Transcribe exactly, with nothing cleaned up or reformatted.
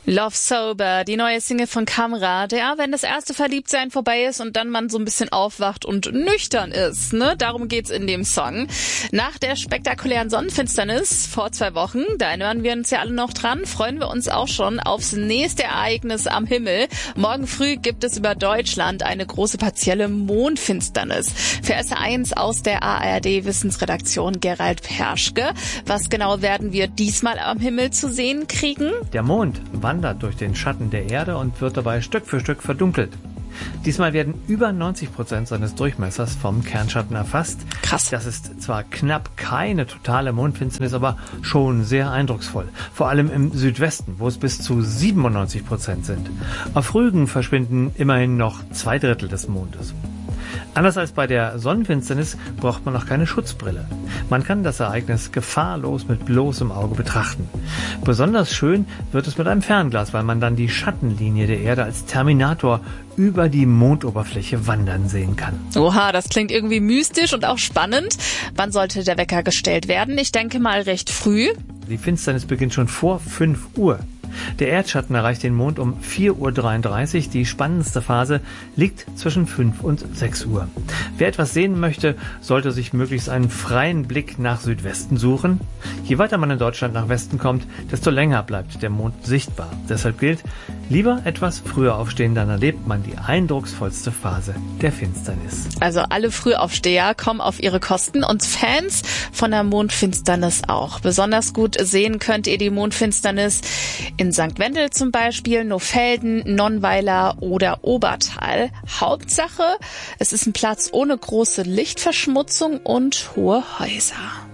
Love Sober, die neue Single von Kamrat. Ja, wenn das erste Verliebtsein vorbei ist und dann man so ein bisschen aufwacht und nüchtern ist, ne? Darum geht's in dem Song. Nach der spektakulären Sonnenfinsternis vor zwei Wochen, da erinnern wir uns ja alle noch dran, freuen wir uns auch schon aufs nächste Ereignis am Himmel. Morgen früh gibt es über Deutschland eine große partielle Mondfinsternis. Für S eins aus der A R D-Wissensredaktion Gerald Perschke. Was genau werden wir diesmal am Himmel zu sehen kriegen? Der Mond wandert durch den Schatten der Erde und wird dabei Stück für Stück verdunkelt. Diesmal werden über neunzig Prozent seines Durchmessers vom Kernschatten erfasst. Krass. Das ist zwar knapp keine totale Mondfinsternis, aber schon sehr eindrucksvoll. Vor allem im Südwesten, wo es bis zu siebenundneunzig Prozent sind. Auf Rügen verschwinden immerhin noch zwei Drittel des Mondes. Anders als bei der Sonnenfinsternis braucht man noch keine Schutzbrille. Man kann das Ereignis gefahrlos mit bloßem Auge betrachten. Besonders schön wird es mit einem Fernglas, weil man dann die Schattenlinie der Erde als Terminator über die Mondoberfläche wandern sehen kann. Oha, das klingt irgendwie mystisch und auch spannend. Wann sollte der Wecker gestellt werden? Ich denke mal recht früh. Die Finsternis beginnt schon vor fünf Uhr. Der Erdschatten erreicht den Mond um vier Uhr dreiunddreißig. Die spannendste Phase liegt zwischen fünf und sechs Uhr. Wer etwas sehen möchte, sollte sich möglichst einen freien Blick nach Südwesten suchen. Je weiter man in Deutschland nach Westen kommt, desto länger bleibt der Mond sichtbar. Deshalb gilt, lieber etwas früher aufstehen, dann erlebt man die eindrucksvollste Phase der Finsternis. Also alle Frühaufsteher kommen auf ihre Kosten und Fans von der Mondfinsternis auch. Besonders gut sehen könnt ihr die Mondfinsternis in Sankt Wendel zum Beispiel, Nohfelden, Nonnweiler oder Obertal. Hauptsache, es ist ein Platz ohne große Lichtverschmutzung und hohe Häuser.